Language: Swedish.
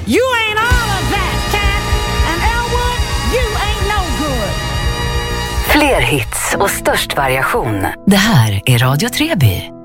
You ain't all of that, cat. And Elwood, you ain't no good. Fler hits och störst variation. Det här är Radio Treby.